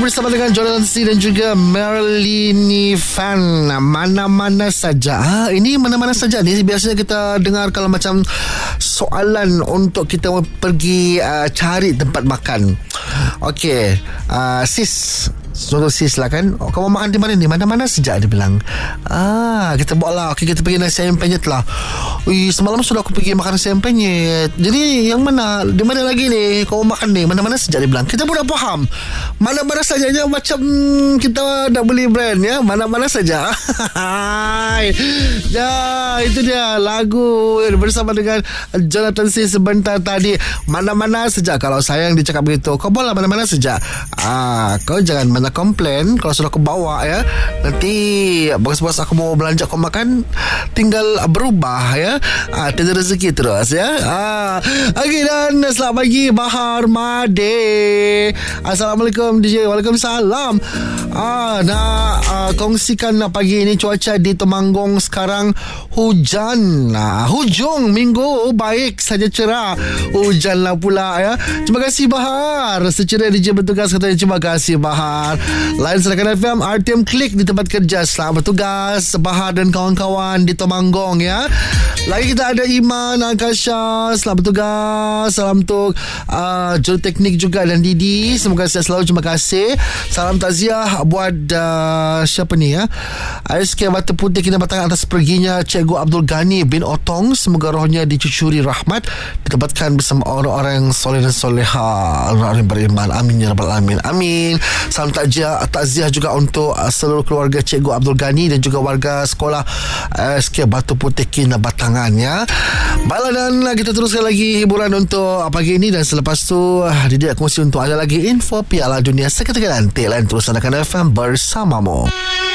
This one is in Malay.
bersama dengan Jonathan C dan juga Merlini Fan. Mana-mana saja. Ini mana-mana saja ni biasanya kita dengar kalau macam soalan untuk kita pergi cari tempat makan. Okey, sis, contoh sis lah kan, kau mau makan di mana ni? Mana-mana sejak dia bilang. Kita buat lah. Okay, kita pergi nasi ayam penyet lah. Semalam sudah aku pergi makan nasi ayam penyet. Jadi yang mana? Di mana lagi ni? Kau mau makan ni? Mana-mana sejak dia bilang. Kita pun dah faham. Mana-mana sajanya macam kita nak beli brand ya. Mana-mana saja. Ya, itu dia lagu bersama dengan Jonathan C sebentar tadi. Mana-mana saja. Kalau saya yang dicakap begitu, kau boleh mana-mana saja. Kau jangan mana komplain kalau sudah aku bawa ya. Nanti bos-bos aku mau belanja kau makan, tinggal berubah ya. Tiada rezeki terus ya. Okey, dan selamat pagi Bahar Made. Assalamualaikum DJ. Waalaikumsalam. Nak kongsikan pagi ini cuaca di Temanggung sekarang hujan. Hujung minggu baik saja cerah. Hujan lah pula ya. Terima kasih Bahar. Secara DJ bertugas katanya terima kasih Bahar. Lain Serakan FM RTM Klik di tempat kerja. Selamat bertugas Bahar dan kawan-kawan di Temanggung ya. Lagi kita ada Iman, Akasha, selamat bertugas. Salam untuk juru teknik juga dan Didi. Semoga sihat selalu. Terima kasih. Salam takziah buat siapa ni ya, RSK Batu Putih Kinabatangan atas perginya Cikgu Abdul Ghani bin Otong. Semoga rohnya dicucuri rahmat, ditempatkan bersama orang-orang yang soleh dan soleha, orang-orang yang beriman. Amin ya rabbal alamin. Amin. Salam takziah juga untuk seluruh keluarga Cikgu Abdul Ghani dan juga warga sekolah RSK Batu Putih Kinabatangan ya. Baiklah, dan kita teruskan lagi hiburan untuk pagi ini, dan selepas tu Didi akan kongsi untuk ada lagi info Piala Dunia seketika nanti. Lain terus adakan FM bersamamu.